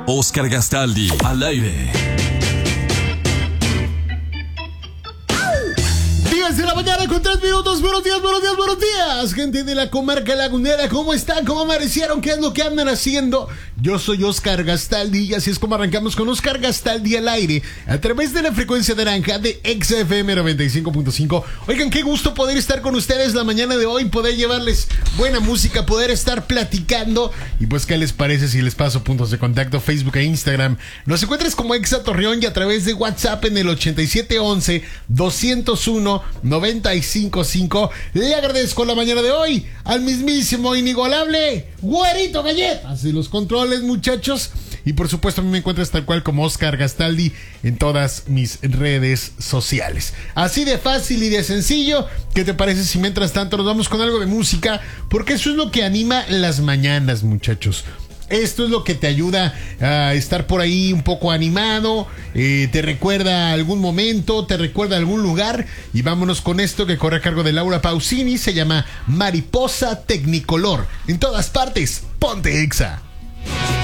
Oscar Gastaldi, al aire. 10 de la mañana con 3 minutos. Buenos días, buenos días, buenos días, gente de la comarca lagunera. ¿Cómo están? ¿Cómo amanecieron? ¿Qué es lo que andan haciendo? Yo soy Oscar Gastaldi y así es como arrancamos con Oscar Gastaldi al aire a través de la frecuencia naranja de XFM 95.5. Oigan, qué gusto poder estar con ustedes la mañana de hoy, poder llevarles buena música, poder estar platicando. Y pues, ¿qué les parece si les paso puntos de contacto? Facebook e Instagram. Nos encuentras como Exa Torreón y a través de WhatsApp en el 8711-201-955. Le agradezco la mañana de hoy al mismísimo, inigualable Güerito Galletas y los controles, muchachos. Y por supuesto a mí me encuentras tal cual como Oscar Gastaldi en todas mis redes sociales. Así de fácil y de sencillo. ¿Qué te parece si mientras tanto nos vamos con algo de música? Porque eso es lo que anima las mañanas, muchachos. Esto es lo que te ayuda a estar por ahí un poco animado, te recuerda algún momento, te recuerda algún lugar. Y vámonos con esto que corre a cargo de Laura Pausini. Se llama Mariposa Tecnicolor. En todas partes, ponte Exa.